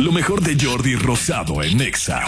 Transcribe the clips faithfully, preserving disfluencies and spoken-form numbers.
Lo mejor de Jordi Rosado en Nexa.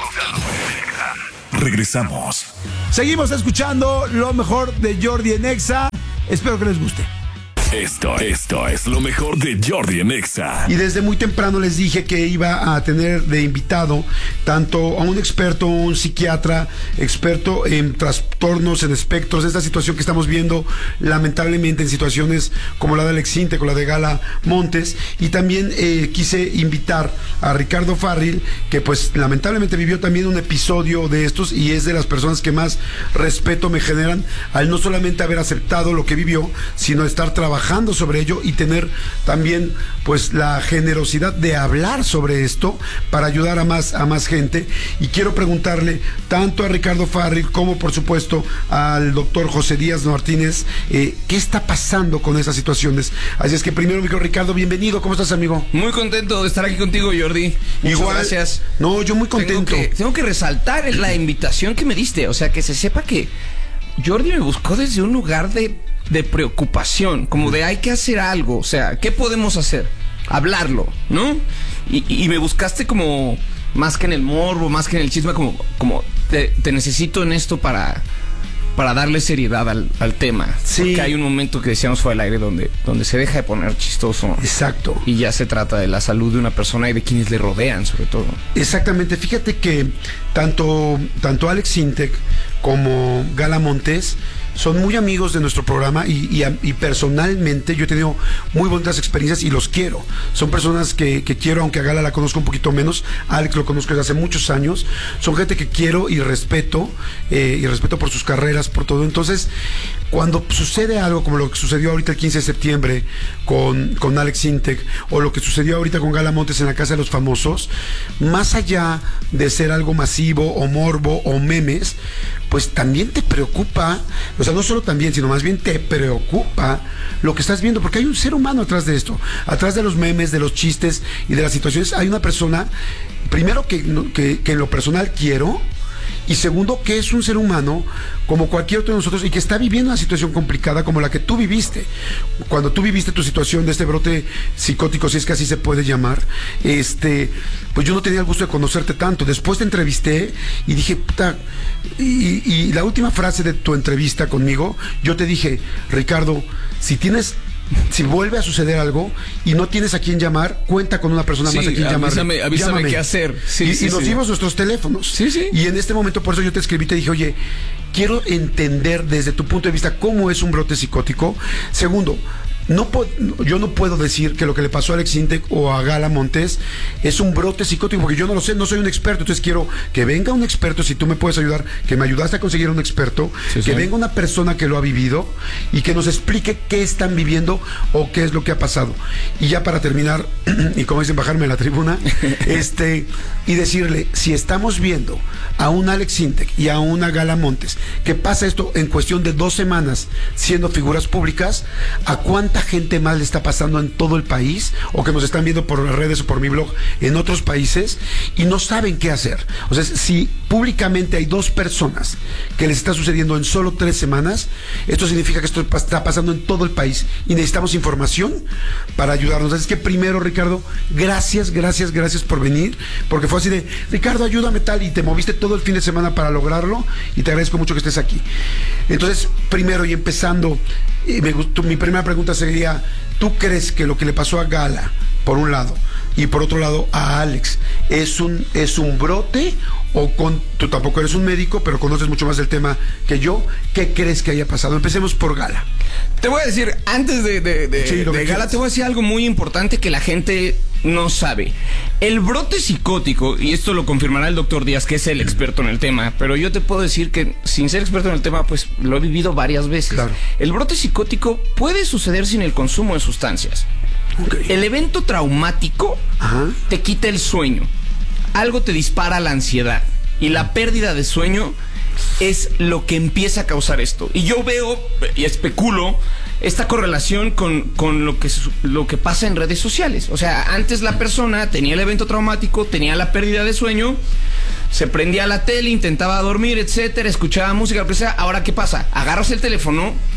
Regresamos. Seguimos escuchando lo mejor de Jordi en Nexa. Espero que les guste. Esto, esto es lo mejor de Jordi en Nexa. Y desde muy temprano les dije que iba a tener de invitado tanto a un experto, un psiquiatra, experto en trastornos, en espectros, esta situación que estamos viendo lamentablemente en situaciones como la de Alex Sintek o la de Gala Montes. Y también eh, quise invitar a Ricardo Farril, que pues lamentablemente vivió también un episodio de estos y es de las personas que más respeto me generan al no solamente haber aceptado lo que vivió, sino estar trabajando sobre ello y tener también pues la generosidad de hablar sobre esto para ayudar a más a más gente. Y quiero preguntarle tanto a Ricardo Farril como por supuesto al doctor José Díaz Martínez eh, qué está pasando con esas situaciones. Así es que primero, amigo Ricardo, bienvenido. ¿Cómo estás, amigo? Muy contento de estar aquí contigo, Jordi. Muchas Igual, gracias. No, yo muy contento. Tengo que, tengo que resaltar la invitación que me diste, o sea, que se sepa que Jordi me buscó desde un lugar de de preocupación, como de hay que hacer algo, o sea, ¿qué podemos hacer? Hablarlo, ¿no? Y, y me buscaste como más que en el morbo, más que en el chisme, como, como te, te necesito en esto para, para darle seriedad al, al tema. Sí. Porque hay un momento que decíamos fuera del aire donde, donde se deja de poner chistoso. Exacto. Y ya se trata de la salud de una persona y de quienes le rodean, sobre todo. Exactamente. Fíjate que tanto, tanto Alex Sintek como Gala Montes son muy amigos de nuestro programa y, y, y personalmente yo he tenido muy bonitas experiencias y los quiero. Son personas que, que quiero, aunque a Gala la conozco un poquito menos, a Alex lo conozco desde hace muchos años. Son gente que quiero y respeto, eh, y respeto por sus carreras, por todo. Entonces, cuando sucede algo como lo que sucedió ahorita el quince de septiembre con, con Alex Sintek, o lo que sucedió ahorita con Gala Montes en la Casa de los Famosos, más allá de ser algo masivo o morbo o memes, pues también te preocupa, o sea, no solo también, sino más bien te preocupa lo que estás viendo, porque hay un ser humano atrás de esto, atrás de los memes, de los chistes y de las situaciones. Hay una persona, primero que, que, que en lo personal quiero, y segundo, que es un ser humano como cualquier otro de nosotros y que está viviendo una situación complicada como la que tú viviste. Cuando tú viviste tu situación de este brote psicótico, si es que así se puede llamar, este, pues yo no tenía el gusto de conocerte tanto. Después te entrevisté y dije, puta, y, y la última frase de tu entrevista conmigo, yo te dije, Ricardo, si tienes... si vuelve a suceder algo y no tienes a quién llamar, cuenta con una persona sí, más a quien llamar. Avísame, avísame qué hacer. Sí, y sí, y nos sí. dimos nuestros teléfonos. Sí, sí. Y en este momento, por eso yo te escribí, te dije, oye, quiero entender desde tu punto de vista cómo es un brote psicótico. Segundo, no yo no puedo decir que lo que le pasó a Alex Sintek o a Gala Montes es un brote psicótico, porque yo no lo sé, no soy un experto. Entonces quiero que venga un experto, si tú me puedes ayudar, que me ayudaste a conseguir un experto, sí, que sí. venga una persona que lo ha vivido y que nos explique qué están viviendo o qué es lo que ha pasado. Y ya para terminar, y como dicen, bajarme a la tribuna, este, y decirle, si estamos viendo a un Alex Sintek y a una Gala Montes, que pasa esto en cuestión de dos semanas siendo figuras públicas, ¿a cuánta gente más le está pasando en todo el país, o que nos están viendo por las redes o por mi blog en otros países y no saben qué hacer? O sea, si públicamente hay dos personas que les está sucediendo en solo tres semanas, esto significa que esto está pasando en todo el país y necesitamos información para ayudarnos. Así que primero, Ricardo, gracias, gracias, gracias por venir, porque fue así de, Ricardo, ayúdame tal, y te moviste todo el fin de semana para lograrlo y te agradezco mucho que estés aquí. Entonces, primero y empezando, eh, me gustó, mi primera pregunta sería, ¿tú crees que lo que le pasó a Gala, por un lado, y por otro lado a Alex, es un, es un brote? O con, tú tampoco eres un médico, pero conoces mucho más del tema que yo. ¿Qué crees que haya pasado? Empecemos por Gala. Te voy a decir, antes de, de, de, sí, de Gala, te voy a decir algo muy importante que la gente no sabe. El brote psicótico, y esto lo confirmará el doctor Díaz, que es el experto en el tema, pero yo te puedo decir que sin ser experto en el tema, pues lo he vivido varias veces. Claro. El brote psicótico puede suceder sin el consumo de sustancias. Okay. El evento traumático Ajá. te quita el sueño. Algo te dispara la ansiedad. Y la pérdida de sueño es lo que empieza a causar esto. Y yo veo y especulo esta correlación con, con lo, que, lo que pasa en redes sociales. O sea, antes la persona tenía el evento traumático, tenía la pérdida de sueño, se prendía la tele, intentaba dormir, etcétera, escuchaba música, lo que sea. Ahora, ¿qué pasa? Agarras el teléfono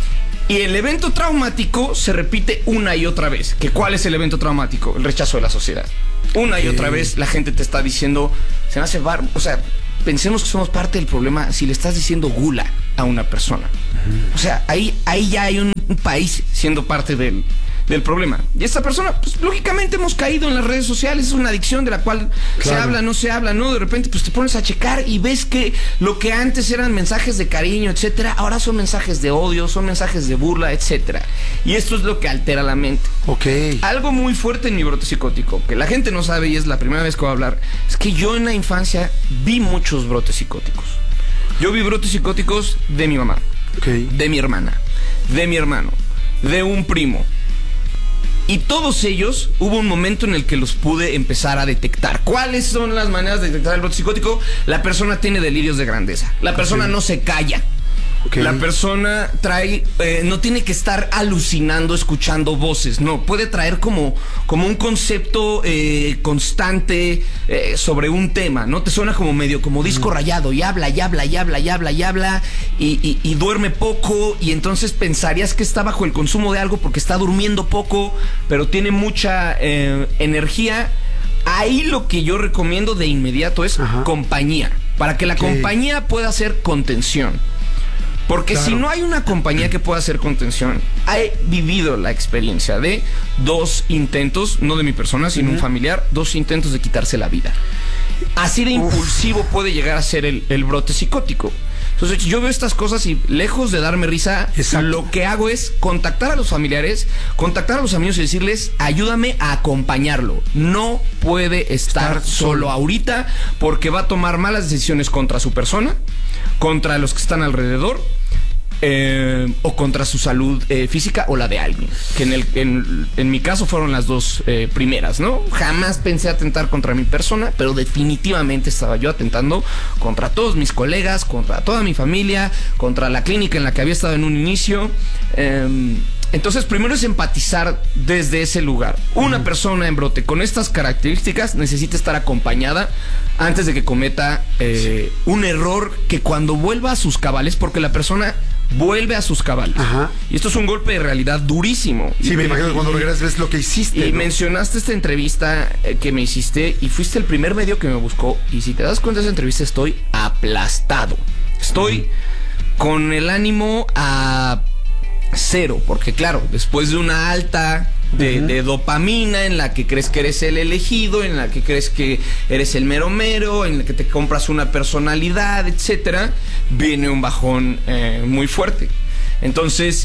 Y el evento traumático se repite una y otra vez. ¿Que ¿Cuál es el evento traumático? El rechazo de la sociedad. Una okay. y otra vez la gente te está diciendo, se me hace bar... O sea, pensemos que somos parte del problema si le estás diciendo gula a una persona. Uh-huh. O sea, ahí, ahí ya hay un, un país siendo parte del... del problema. Y esta persona, pues lógicamente hemos caído en las redes sociales, es una adicción de la cual claro. se habla, no se habla, ¿no? De repente pues te pones a checar y ves que lo que antes eran mensajes de cariño, etcétera, ahora son mensajes de odio, son mensajes de burla, etcétera. Y esto es lo que altera la mente. Ok. Algo muy fuerte en mi brote psicótico, que la gente no sabe y es la primera vez que voy a hablar, es que yo en la infancia vi muchos brotes psicóticos. Yo vi brotes psicóticos de mi mamá, okay. de mi hermana, de mi hermano, de un primo. Y todos ellos, hubo un momento en el que los pude empezar a detectar. ¿Cuáles son las maneras de detectar el brote psicótico? La persona tiene delirios de grandeza. La persona okay. no se calla. Okay. La persona trae, eh, no tiene que estar alucinando, escuchando voces. No, puede traer como, como un concepto eh, constante eh, sobre un tema, ¿no? Te suena como medio como disco mm. rayado y habla, y habla, y habla, y habla, y habla y, y, y duerme poco y entonces pensarías que está bajo el consumo de algo porque está durmiendo poco, pero tiene mucha eh, energía. Ahí lo que yo recomiendo de inmediato es Ajá. compañía, para que la okay. compañía pueda hacer contención. Porque claro. si no hay una compañía que pueda hacer contención, he vivido la experiencia de dos intentos, no de mi persona, sino uh-huh. un familiar, dos intentos de quitarse la vida. Así de impulsivo Uf. puede llegar a ser el, el brote psicótico. Entonces yo veo estas cosas y lejos de darme risa, Exacto. lo que hago es contactar a los familiares, contactar a los amigos y decirles, ayúdame a acompañarlo. No puede estar, estar solo. solo ahorita porque va a tomar malas decisiones contra su persona, contra los que están alrededor, eh, o contra su salud eh, física o la de alguien. Que en, el, en, en mi caso fueron las dos eh, primeras, ¿no? Jamás pensé atentar contra mi persona, pero definitivamente estaba yo atentando contra todos mis colegas, contra toda mi familia, contra la clínica en la que había estado en un inicio. Eh, Entonces, primero es empatizar desde ese lugar. Una uh-huh. persona en brote con estas características necesita estar acompañada antes de que cometa eh, sí. un error que cuando vuelva a sus cabales, porque la persona vuelve a sus cabales. Ajá. Y esto es un golpe de realidad durísimo. Sí, y, me imagino que cuando regresas ves lo que hiciste. Y ¿no? mencionaste esta entrevista eh, que me hiciste y fuiste el primer medio que me buscó. Y si te das cuenta de esa entrevista, estoy aplastado. Estoy uh-huh. con el ánimo a... cero, porque claro, después de una alta de, uh-huh. de dopamina en la que crees que eres el elegido, en la que crees que eres el mero mero, en la que te compras una personalidad, etcétera, viene un bajón eh, muy fuerte. Entonces,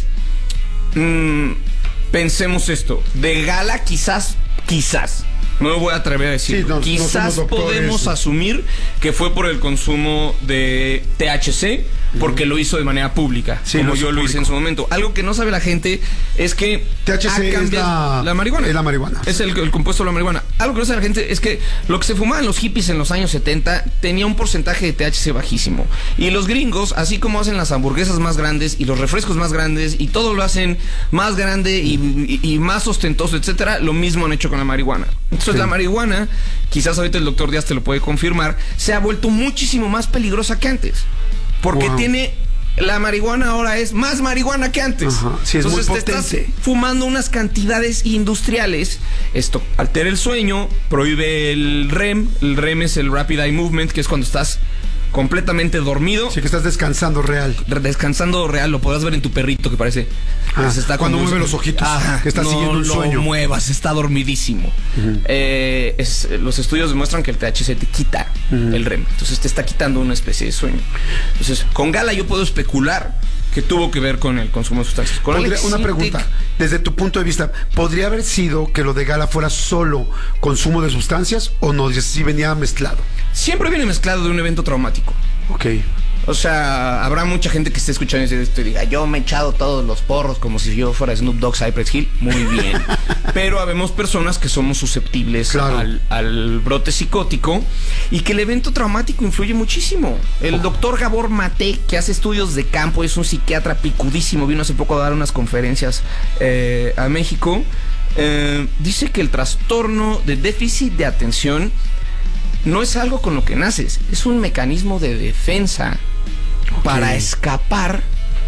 mmm, pensemos esto, de gala quizás, quizás, no me voy a atrever a decir, sí, no, quizás no podemos asumir que fue por el consumo de T H C, porque lo hizo de manera pública, sí, como yo lo hice en su momento. Algo que no sabe la gente es que T H C es la, la marihuana. Es la marihuana. Es el, el compuesto de la marihuana. Algo que no sabe la gente es que lo que se fumaban los hippies en los años setenta tenía un porcentaje de T H C bajísimo. Y los gringos, así como hacen las hamburguesas más grandes y los refrescos más grandes y todo lo hacen más grande y, y, y más ostentoso, etcétera, lo mismo han hecho con la marihuana. Entonces sí. la marihuana, quizás ahorita el doctor Díaz te lo puede confirmar, se ha vuelto muchísimo más peligrosa que antes. Porque wow. tiene... La marihuana ahora es más marihuana que antes. Ajá, sí, es Entonces muy te potente. estás fumando unas cantidades industriales. Esto altera el sueño, prohíbe el R E M. El R E M es el Rapid Eye Movement, que es cuando estás completamente dormido. Sí, que estás descansando real. Descansando real, lo podrás ver en tu perrito que parece... Ah, se está cuando mueve los ojitos, Ajá, que está no siguiendo un sueño. No lo muevas, está dormidísimo. Uh-huh. eh, es, los estudios demuestran que el T H C te quita uh-huh. el R E M. Entonces te está quitando una especie de sueño. Entonces, con gala yo puedo especular que tuvo que ver con el consumo de sustancias. Con Podría, una pregunta, desde tu punto de vista, ¿podría haber sido que lo de gala fuera solo consumo de sustancias o no? Si venía mezclado. Siempre viene mezclado de un evento traumático. Ok. O sea, habrá mucha gente que esté escuchando esto y diga, yo me he echado todos los porros como si yo fuera Snoop Dogg, Cypress Hill. Muy bien. Pero habemos personas que somos susceptibles claro. al, al brote psicótico y que el evento traumático influye muchísimo. El oh. doctor Gabor Mate, que hace estudios de campo, es un psiquiatra picudísimo, vino hace poco a dar unas conferencias eh, a México, eh, dice que el trastorno de déficit de atención no es algo con lo que naces, es un mecanismo de defensa okay. para escapar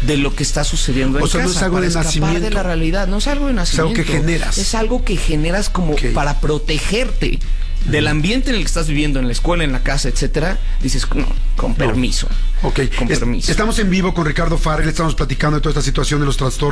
de lo que está sucediendo en O sea, casa. no es algo para de escapar nacimiento. de la realidad. No es algo de nacimiento. Es algo que generas. Es algo que generas como Ok. para protegerte del ambiente en el que estás viviendo, en la escuela, en la casa, etcétera. Dices, no, con permiso. Ok. Con Es- permiso. Estamos en vivo con Ricardo Farrell, estamos platicando de toda esta situación de los trastornos